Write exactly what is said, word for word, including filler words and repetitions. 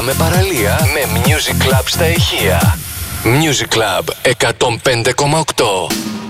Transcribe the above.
με παραλία με Music Club στα ηχεία. Music Club εκατόν πέντε κόμμα οκτώ.